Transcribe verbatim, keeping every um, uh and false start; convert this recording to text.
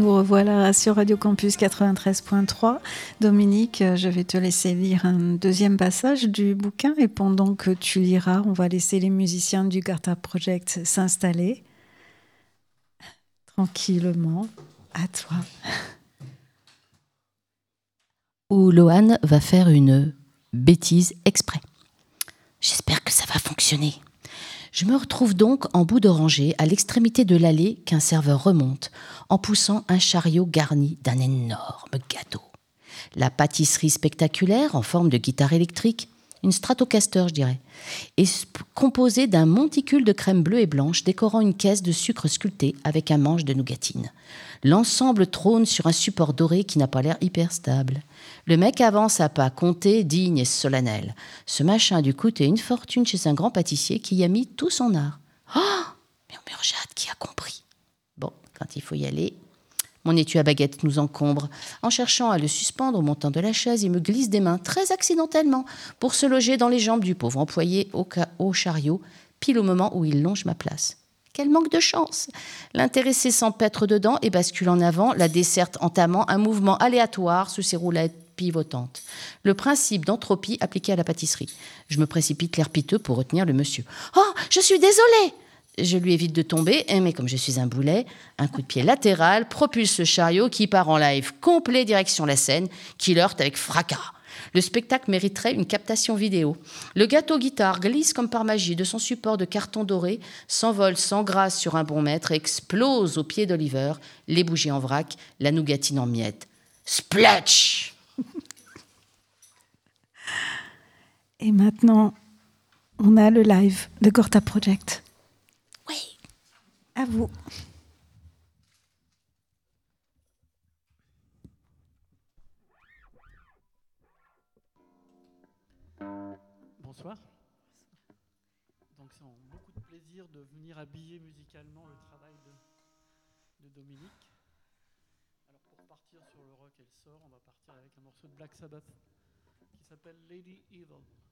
nous revoilà sur Radio Campus quatre-vingt-treize point trois. Dominique, je vais te laisser lire un deuxième passage du bouquin et pendant que tu liras, on va laisser les musiciens du Garta Project s'installer tranquillement. À toi. Où Lohan va faire une bêtise exprès. J'espère que ça va fonctionner. Je me retrouve donc en bout de rangée, à l'extrémité de l'allée qu'un serveur remonte, en poussant un chariot garni d'un énorme gâteau. La pâtisserie spectaculaire, en forme de guitare électrique, une Stratocaster je dirais, est composée d'un monticule de crème bleue et blanche décorant une caisse de sucre sculpté avec un manche de nougatine. L'ensemble trône sur un support doré qui n'a pas l'air hyper stable. Le mec avance à pas comptés, digne et solennel. Ce machin a dû coûter une fortune chez un grand pâtissier qui y a mis tout son art. Oh, murmure Jade qui a compris. Bon, quand il faut y aller, mon étui à baguette nous encombre. En cherchant à le suspendre au montant de la chaise, il me glisse des mains, très accidentellement, pour se loger dans les jambes du pauvre employé au, ca- au chariot, pile au moment où il longe ma place. Quel manque de chance! L'intéressé s'empêtre dedans et bascule en avant, la desserte entamant un mouvement aléatoire sous ses roulettes pivotantes. Le principe d'entropie appliqué à la pâtisserie. Je me précipite l'air piteux pour retenir le monsieur. « Oh, je suis désolée !» Je lui évite de tomber, mais comme je suis un boulet, un coup de pied latéral propulse le chariot qui part en live complet direction la scène, qui heurte avec fracas. Le spectacle mériterait une captation vidéo. Le gâteau-guitare glisse comme par magie de son support de carton doré, s'envole sans grâce sur un bon mètre et explose au pied d'Oliver, les bougies en vrac, la nougatine en miettes. Splatch! Et maintenant, on a le live de Garta Project. Oui. À vous. Bonsoir. Donc c'est un beaucoup de plaisir de venir habiller musicalement le travail de, de Dominique. Alors pour partir sur le rock et le sort, on va partir avec un morceau de Black Sabbath qui s'appelle Lady Evil.